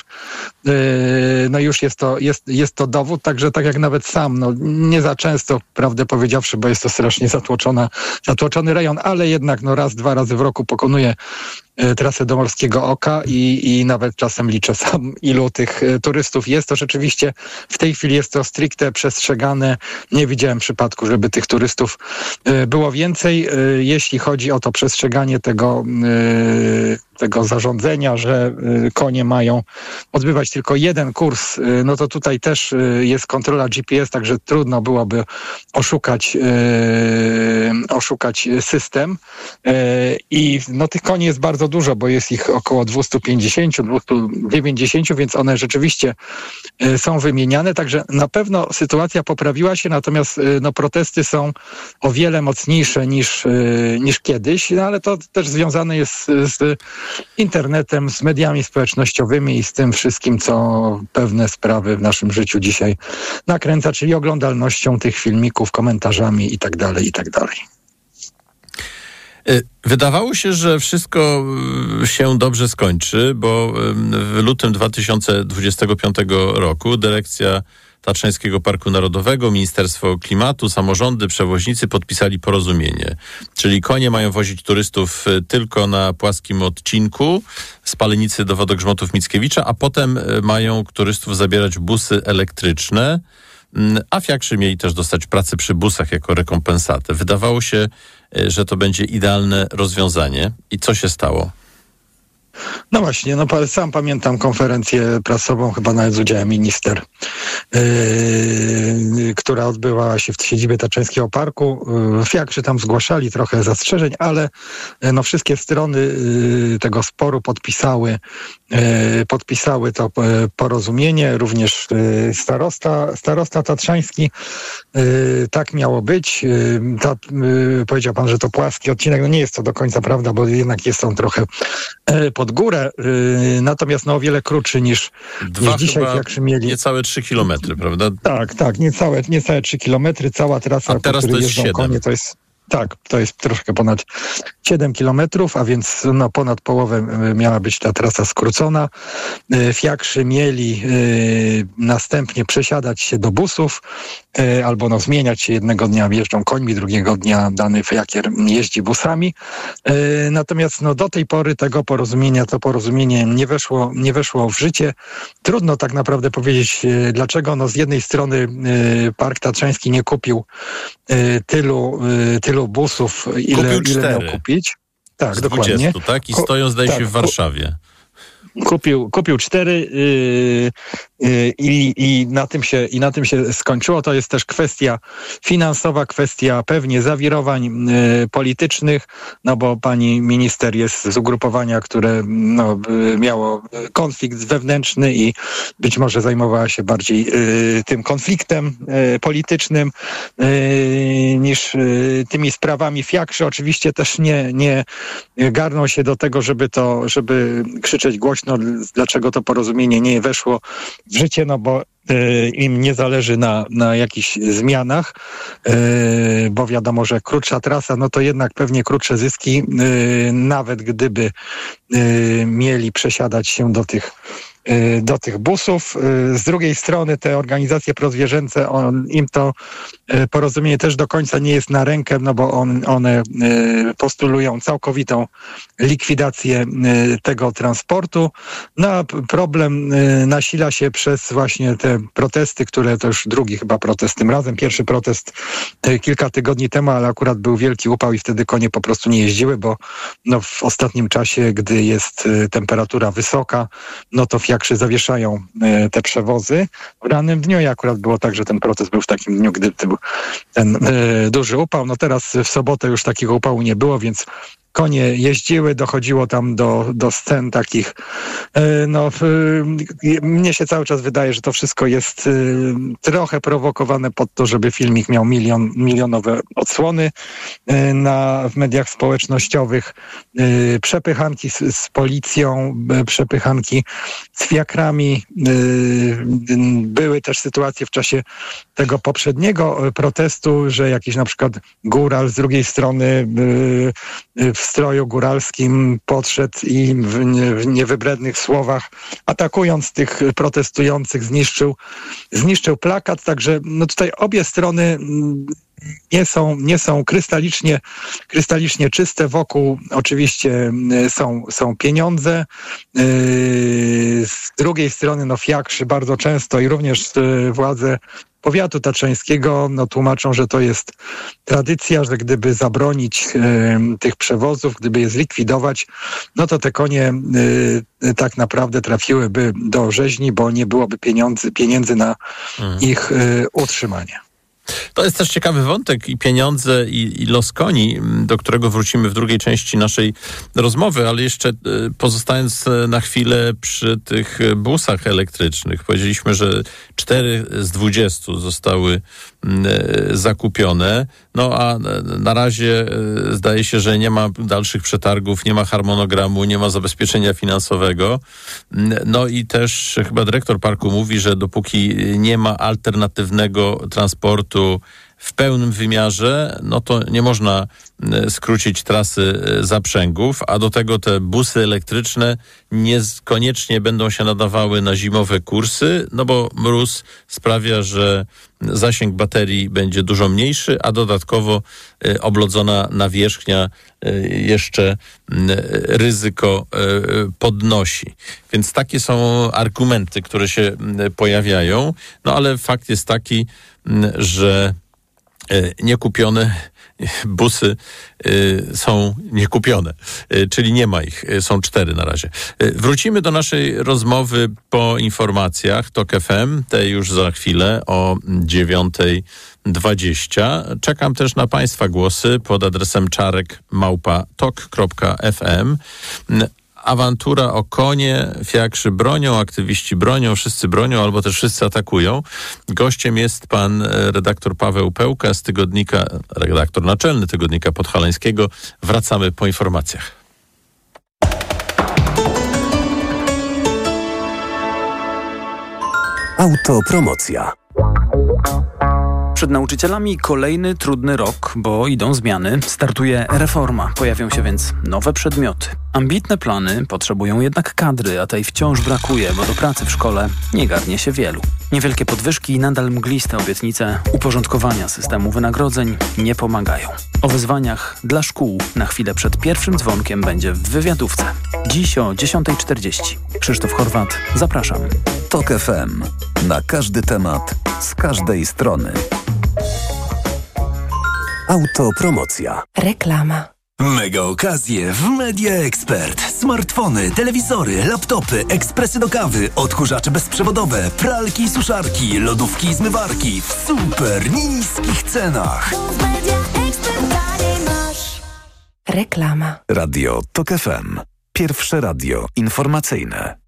no, już jest, to, jest, jest to dowód, także tak jak nawet sam, no, nie za często, prawdę powiedziawszy, bo jest to strasznie zatłoczona, zatłoczony rejon, ale jednak no, raz, dwa razy w roku pokonuje trasę do Morskiego Oka i, i nawet czasem liczę sam, ilu tych turystów jest. To rzeczywiście w tej chwili jest to stricte przestrzegane. Nie widziałem przypadku, żeby tych turystów było więcej. Jeśli chodzi o to przestrzeganie tego tego zarządzenia, że konie mają odbywać tylko jeden kurs, no to tutaj też jest kontrola G P S, także trudno byłoby oszukać, oszukać system. I no tych koni jest bardzo dużo, bo jest ich około dwieście pięćdziesiąt, dwieście dziewięćdziesiąt, więc one rzeczywiście są wymieniane, także na pewno sytuacja poprawiła się, natomiast no, protesty są o wiele mocniejsze niż, niż kiedyś, no, ale to też związane jest z internetem, z mediami społecznościowymi i z tym wszystkim, co pewne sprawy w naszym życiu dzisiaj nakręca, czyli oglądalnością tych filmików, komentarzami i tak dalej, i tak dalej. Wydawało się, że wszystko się dobrze skończy, bo w lutym dwa tysiące dwudziestego piątego roku dyrekcja Tatrzańskiego Parku Narodowego, Ministerstwo Klimatu, samorządy, przewoźnicy podpisali porozumienie. Czyli konie mają wozić turystów tylko na płaskim odcinku z Palenicy do Wodogrzmotów Mickiewicza, a potem mają turystów zabierać busy elektryczne, a fiakrzy mieli też dostać pracę przy busach jako rekompensatę. Wydawało się, że to będzie idealne rozwiązanie. I co się stało? No właśnie, no sam pamiętam konferencję prasową, chyba nawet z udziałem minister, yy, która odbywała się w siedzibie Tatrzańskiego Parku. Yy, fiakrzy tam zgłaszali trochę zastrzeżeń, ale yy, no wszystkie strony yy, tego sporu podpisały, yy, podpisały to yy, porozumienie, również yy, starosta, starosta tatrzański. Yy, tak miało być. Yy, ta, yy, powiedział pan, że to płaski odcinek. No nie jest to do końca prawda, bo jednak jest on trochę yy, pod górę, yy, natomiast no o wiele krótszy niż, Dwa niż dzisiaj fiakrzy mieli. Niecałe trzy kilometry, prawda? Tak, tak, niecałe, niecałe trzy kilometry, cała trasa, a teraz po której to jest jeżdżą siedem. konie, to jest tak, to jest troszkę ponad siedem kilometrów, a więc no, ponad połowę miała być ta trasa skrócona. Fiakrzy mieli y, następnie przesiadać się do busów y, albo no, zmieniać się. Jednego dnia jeżdżą końmi, drugiego dnia dany fiakier jeździ busami. Y, natomiast no, do tej pory tego porozumienia, to porozumienie nie weszło, nie weszło w życie. Trudno tak naprawdę powiedzieć y, dlaczego. No, z jednej strony y, Park Tatrzański nie kupił y, tylu, y, tylu busów, ile, ile miał kupić. Tak, z dokładnie. dwudziestu, tak? I stoją, zdaje tak, się, w Warszawie. Kupił, kupił cztery yy, yy, i, i, na tym się, i na tym się skończyło. To jest też kwestia finansowa, kwestia pewnie zawirowań yy, politycznych, no bo pani minister jest z ugrupowania, które no, yy, miało konflikt wewnętrzny i być może zajmowała się bardziej yy, tym konfliktem yy, politycznym yy, niż yy, tymi sprawami. Fiakrzy oczywiście też nie, nie garną się do tego, żeby to, żeby krzyczeć głośno, no, dlaczego to porozumienie nie weszło w życie, no bo y, im nie zależy na, na jakichś zmianach, y, bo wiadomo, że krótsza trasa, no to jednak pewnie krótsze zyski, y, nawet gdyby y, mieli przesiadać się do tych do tych busów. Z drugiej strony te organizacje prozwierzęce, on, im to porozumienie też do końca nie jest na rękę, no bo on, one postulują całkowitą likwidację tego transportu. No a problem nasila się przez właśnie te protesty, które to już drugi chyba protest tym razem. Pierwszy protest kilka tygodni temu, ale akurat był wielki upał i wtedy konie po prostu nie jeździły, bo no w ostatnim czasie, gdy jest temperatura wysoka, no to fiakrzy zawieszają e, te przewozy. W rannym dniu i akurat było tak, że ten protest był w takim dniu, gdy był ten e, duży upał. No teraz w sobotę już takiego upału nie było, więc konie jeździły, dochodziło tam do, do scen takich, no mnie się cały czas wydaje, że to wszystko jest trochę prowokowane pod to, żeby filmik miał milion, milionowe odsłony na, w mediach społecznościowych, przepychanki z, z policją, przepychanki z fiakrami. Były też sytuacje w czasie tego poprzedniego protestu, że jakiś na przykład góral z drugiej strony w stroju góralskim podszedł i w, nie, w niewybrednych słowach, atakując tych protestujących, zniszczył, zniszczył plakat. Także no tutaj obie strony nie są, nie są krystalicznie, krystalicznie czyste. Wokół oczywiście są, są pieniądze. Z drugiej strony no fiakrzy bardzo często i również władze powiatu tatrzańskiego no, tłumaczą, że to jest tradycja, że gdyby zabronić y, tych przewozów, gdyby je zlikwidować, no to te konie y, tak naprawdę trafiłyby do rzeźni, bo nie byłoby pieniędzy, pieniędzy na hmm. ich y, utrzymanie. To jest też ciekawy wątek i pieniądze i, i los koni, do którego wrócimy w drugiej części naszej rozmowy, ale jeszcze pozostając na chwilę przy tych busach elektrycznych. Powiedzieliśmy, że cztery z dwudziestu zostały zakupione, no a na razie zdaje się, że nie ma dalszych przetargów, nie ma harmonogramu, nie ma zabezpieczenia finansowego. No i też chyba dyrektor parku mówi, że dopóki nie ma alternatywnego transportu w pełnym wymiarze, no to nie można skrócić trasy zaprzęgów, a do tego te busy elektryczne niekoniecznie będą się nadawały na zimowe kursy, no bo mróz sprawia, że zasięg baterii będzie dużo mniejszy, a dodatkowo oblodzona nawierzchnia jeszcze ryzyko podnosi. Więc takie są argumenty, które się pojawiają, no ale fakt jest taki, że niekupione busy y, są niekupione, y, czyli nie ma ich, y, są cztery na razie. Y, wrócimy do naszej rozmowy po informacjach Tok F M, te już za chwilę o dziewiątej dwadzieścia. Czekam też na Państwa głosy pod adresem czarek małpa tok kropka f m. Awantura o konie, fiakrzy bronią, aktywiści bronią, wszyscy bronią, albo też wszyscy atakują. Gościem jest pan redaktor Paweł Pełka z tygodnika, redaktor naczelny tygodnika podhalańskiego. Wracamy po informacjach. Autopromocja. Przed nauczycielami kolejny trudny rok, bo idą zmiany, startuje reforma, pojawią się więc nowe przedmioty. Ambitne plany potrzebują jednak kadry, a tej wciąż brakuje, bo do pracy w szkole nie garnie się wielu. Niewielkie podwyżki i nadal mgliste obietnice uporządkowania systemu wynagrodzeń nie pomagają. O wyzwaniach dla szkół na chwilę przed pierwszym dzwonkiem będzie w wywiadówce. Dziś o dziesiąta czterdzieści. Krzysztof Chorwat, zapraszam. Tok F M. Na każdy temat, z każdej strony. Autopromocja. Reklama. Mega okazje w Media Expert. Smartfony, telewizory, laptopy, ekspresy do kawy, odkurzacze bezprzewodowe, pralki i suszarki, lodówki i zmywarki w super niskich cenach. Reklama. Radio Tok F M. Pierwsze radio informacyjne.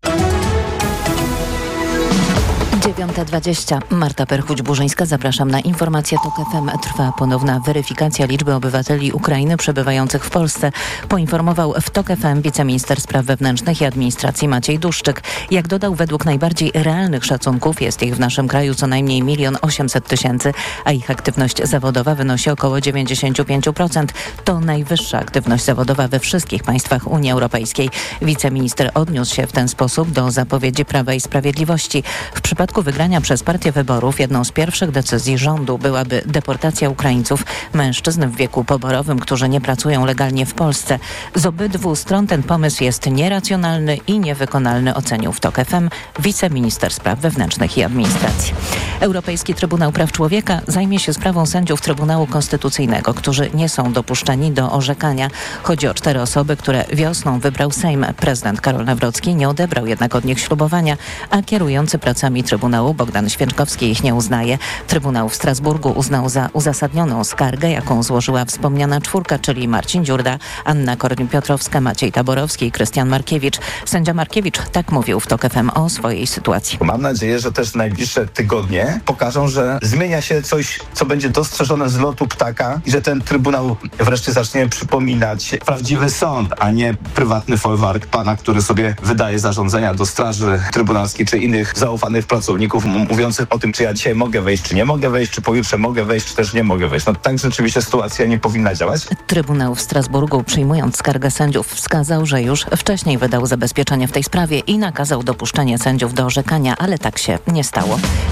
dziewiąta dwadzieścia. Marta Perchuć-Burzyńska. Zapraszam na informację Tok F M. Trwa ponowna weryfikacja liczby obywateli Ukrainy przebywających w Polsce. Poinformował w Tok F M wiceminister spraw wewnętrznych i administracji Maciej Duszczyk. Jak dodał, według najbardziej realnych szacunków jest ich w naszym kraju co najmniej milion osiemset tysięcy, a ich aktywność zawodowa wynosi około dziewięćdziesiąt pięć procent. To najwyższa aktywność zawodowa we wszystkich państwach Unii Europejskiej. Wiceminister odniósł się w ten sposób do zapowiedzi Prawa i Sprawiedliwości. W przypadku wygrania przez partię wyborów jedną z pierwszych decyzji rządu byłaby deportacja Ukraińców, mężczyzn w wieku poborowym, którzy nie pracują legalnie w Polsce. Z obydwu stron ten pomysł jest nieracjonalny i niewykonalny, ocenił w Tok F M wiceminister spraw wewnętrznych i administracji. Europejski Trybunał Praw Człowieka zajmie się sprawą sędziów Trybunału Konstytucyjnego, którzy nie są dopuszczani do orzekania. Chodzi o cztery osoby, które wiosną wybrał Sejm. Prezydent Karol Nawrocki nie odebrał jednak od nich ślubowania, a kierujący pracami Trybunału Bogdan Święczkowski ich nie uznaje. Trybunał w Strasburgu uznał za uzasadnioną skargę, jaką złożyła wspomniana czwórka, czyli Marcin Dziurda, Anna Korniu-Piotrowska, Maciej Taborowski i Krystian Markiewicz. Sędzia Markiewicz tak mówił w Tok F M o swojej sytuacji. Mam nadzieję, że też najbliższe tygodnie pokażą, że zmienia się coś, co będzie dostrzeżone z lotu ptaka i że ten Trybunał wreszcie zacznie przypominać prawdziwy sąd, a nie prywatny folwark pana, który sobie wydaje zarządzenia do straży trybunalskiej czy innych zaufanych pracowników mówiących o tym, czy ja dzisiaj mogę wejść, czy nie mogę wejść, czy pojutrze mogę wejść, czy też nie mogę wejść. No tak rzeczywiście sytuacja nie powinna działać. Trybunał w Strasburgu, przyjmując skargę sędziów, wskazał, że już wcześniej wydał zabezpieczenie w tej sprawie i nakazał dopuszczenie sędziów do orzekania, ale tak się nie stało. Nocna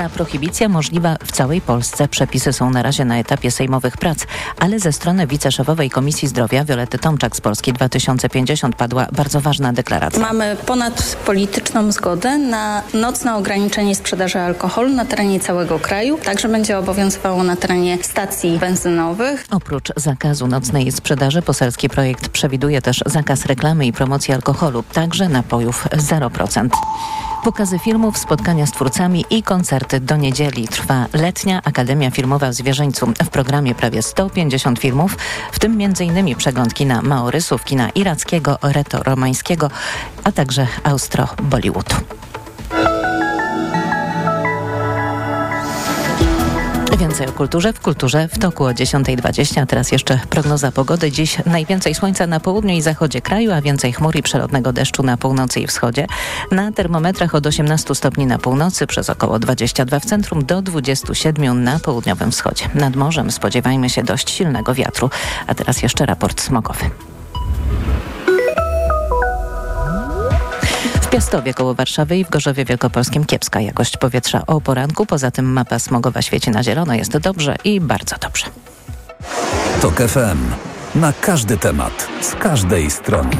Ta prohibicja możliwa w całej Polsce. Przepisy są na razie na etapie sejmowych prac, ale ze strony wiceszefowej Komisji Zdrowia Wiolety Tomczak z Polski dwa tysiące pięćdziesiąt padła bardzo ważna deklaracja. Mamy ponadpolityczną zgodę na nocne ograniczenie sprzedaży alkoholu na terenie całego kraju. Także będzie obowiązywało na terenie stacji benzynowych. Oprócz zakazu nocnej sprzedaży poselski projekt przewiduje też zakaz reklamy i promocji alkoholu, także napojów zero procent. Pokazy filmów, spotkania z twórcami i koncerty do niedzieli. Trwa letnia Akademia Filmowa w Zwierzyńcu. W programie prawie sto pięćdziesiąt filmów, w tym m.in. przegląd kina maorysów, kina irackiego, reto-romańskiego, a także austro-Bollywood. Więcej o kulturze w Kulturze w toku o dziesiąta dwadzieścia. Teraz jeszcze prognoza pogody. Dziś najwięcej słońca na południu i zachodzie kraju, a więcej chmur i przelotnego deszczu na północy i wschodzie. Na termometrach od osiemnastu stopni na północy, przez około dwadzieścia dwa w centrum, do dwudziestu siedmiu na południowym wschodzie. Nad morzem spodziewajmy się dość silnego wiatru. A teraz jeszcze raport smogowy. W Piastowie koło Warszawy i w Gorzowie Wielkopolskim kiepska jakość powietrza o poranku. Poza tym mapa smogowa świeci na zielono. Jest dobrze i bardzo dobrze. TOK F M. Na każdy temat, z każdej strony.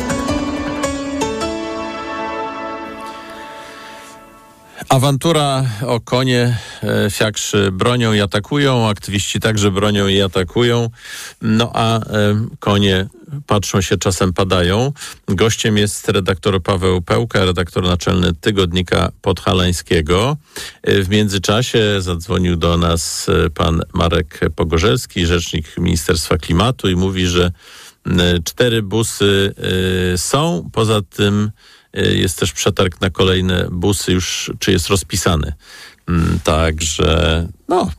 Awantura o konie. Fiakrzy bronią i atakują, aktywiści także bronią i atakują, no a e, konie patrzą się, czasem padają. Gościem jest redaktor Paweł Pełka, redaktor naczelny Tygodnika Podhalańskiego. W międzyczasie zadzwonił do nas pan Marek Pogorzelski, rzecznik Ministerstwa Klimatu, i mówi, że cztery busy są, poza tym jest też przetarg na kolejne busy, już czy jest rozpisany. Także no,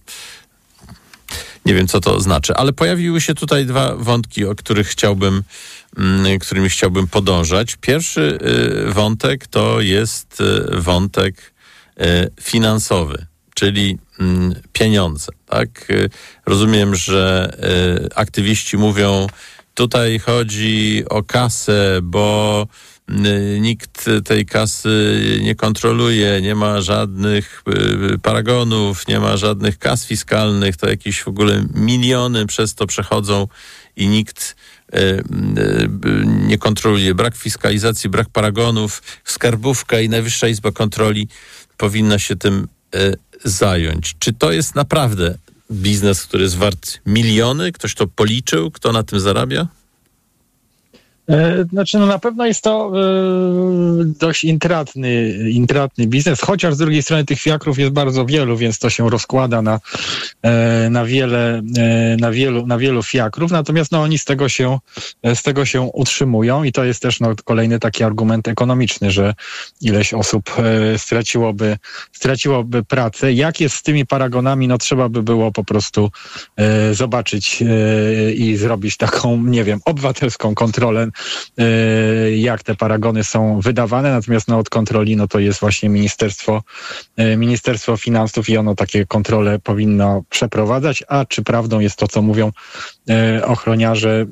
nie wiem, co to znaczy, ale pojawiły się tutaj dwa wątki, o których chciałbym, którymi chciałbym podążać. Pierwszy wątek to jest wątek finansowy, czyli pieniądze. Tak? Rozumiem, że aktywiści mówią, tutaj chodzi o kasę, bo nikt tej kasy nie kontroluje, nie ma żadnych paragonów, nie ma żadnych kas fiskalnych, to jakieś w ogóle miliony przez to przechodzą i nikt nie kontroluje. Brak fiskalizacji, brak paragonów, skarbówka i Najwyższa Izba Kontroli powinna się tym zająć. Czy to jest naprawdę biznes, który jest wart miliony? Ktoś to policzył? Kto na tym zarabia? Znaczy, no na pewno jest to y, dość intratny, intratny biznes, chociaż z drugiej strony tych fiakrów jest bardzo wielu, więc to się rozkłada na, y, na wiele, y, na wielu, na wielu fiakrów, natomiast no oni z tego się, z tego się utrzymują i to jest też no, kolejny taki argument ekonomiczny, że ileś osób y, straciłoby, straciłoby pracę. Jak jest z tymi paragonami, no trzeba by było po prostu y, zobaczyć y, i zrobić taką, nie wiem, obywatelską kontrolę, jak te paragony są wydawane, natomiast no, od kontroli no, to jest właśnie Ministerstwo, Ministerstwo Finansów i ono takie kontrole powinno przeprowadzać, a czy prawdą jest to, co mówią ochroniarze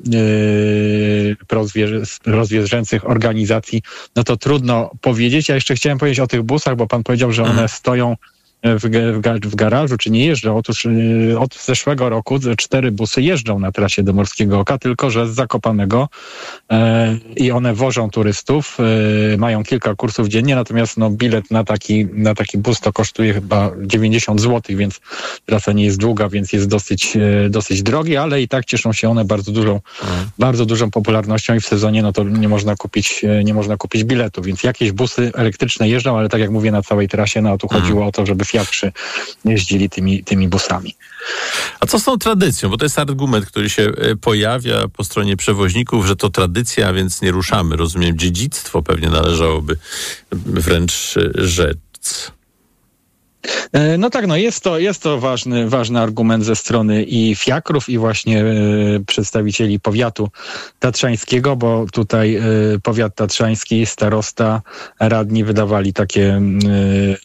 prozwierzęcych organizacji, no to trudno powiedzieć. Ja jeszcze chciałem powiedzieć o tych busach, bo pan powiedział, że one stoją W, w, w garażu, czy nie jeżdżą. Otóż yy, od zeszłego roku cztery busy jeżdżą na trasie do Morskiego Oka, tylko że z Zakopanego yy, i one wożą turystów, yy, mają kilka kursów dziennie, natomiast no, bilet na taki, na taki bus to kosztuje chyba dziewięćdziesiąt złotych, więc trasa nie jest długa, więc jest dosyć, yy, dosyć drogi, ale i tak cieszą się one bardzo dużą, mm. bardzo dużą popularnością i w sezonie no to nie można kupić, yy, nie można kupić biletu, więc jakieś busy elektryczne jeżdżą, ale tak jak mówię, na całej trasie, no tu mm. chodziło o to, żeby fiakrzy jeździli tymi, tymi busami. A co z tą tradycją? Bo to jest argument, który się pojawia po stronie przewoźników, że to tradycja, więc nie ruszamy. Rozumiem, dziedzictwo pewnie należałoby wręcz rzec. No tak, no jest to, jest to ważny, ważny argument ze strony i fiakrów, i właśnie y, przedstawicieli powiatu tatrzańskiego, bo tutaj y, powiat tatrzański, starosta, radni wydawali takie, y,